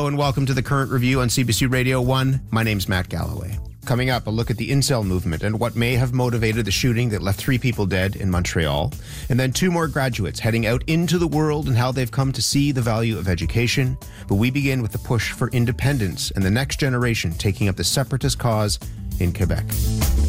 and welcome to the Current Review on CBC Radio 1. My name's Matt Galloway. Coming up, a look at the incel movement and what may have motivated the shooting that left 3 people dead in Montreal. And then 2 more graduates heading out into the world and how they've come to see the value of education. But we begin with the push for independence and the next generation taking up the separatist cause in Quebec.